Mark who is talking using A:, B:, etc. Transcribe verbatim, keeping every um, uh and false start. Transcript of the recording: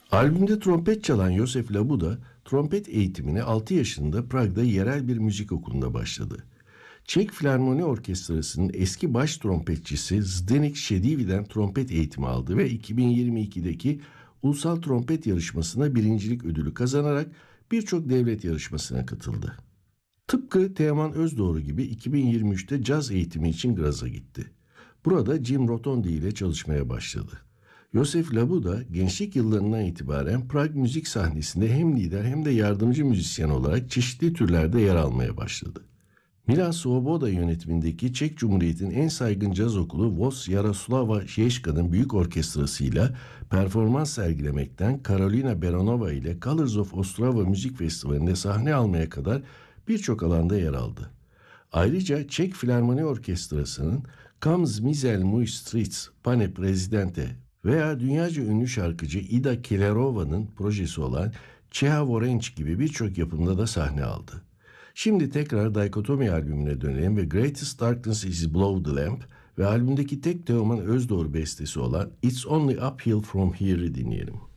A: Albümde trompet çalan Joseph Labuda, trompet eğitimine altı yaşında Prag'da yerel bir müzik okulunda başladı. Çek Filarmoni Orkestrası'nın eski baş trompetçisi Zdeněk Šedivi'den trompet eğitimi aldı ve iki bin yirmi ikideki Ulusal Trompet Yarışması'na birincilik ödülü kazanarak birçok devlet yarışmasına katıldı. Tıpkı Teoman Özdoğru gibi iki bin yirmi üçte caz eğitimi için Graz'a gitti. Burada Jim Rotondi ile çalışmaya başladı. Joseph Labuda gençlik yıllarından itibaren Prag müzik sahnesinde hem lider hem de yardımcı müzisyen olarak çeşitli türlerde yer almaya başladı. Milan Svoboda yönetimindeki Çek Cumhuriyeti'nin en saygın caz okulu Voz Yaroslava Ježka'nın büyük orkestrasıyla performans sergilemekten Karolina Beronova ile Colors of Ostrava Müzik Festivali'nde sahne almaya kadar birçok alanda yer aldı. Ayrıca Çek Filarmoni Orkestrası'nın Comes Mizel Mój Stříc, Pane Prezidente veya dünyaca ünlü şarkıcı Ida Kellerova'nın projesi olan Čeha Vorench gibi birçok yapımda da sahne aldı. Şimdi tekrar Dikotomi albümüne dönelim ve Greatest Darkness is Below the Lamp ve albümdeki tek Teoman Özdoğru bestesi olan It's Only Uphill From Here'ı dinleyelim.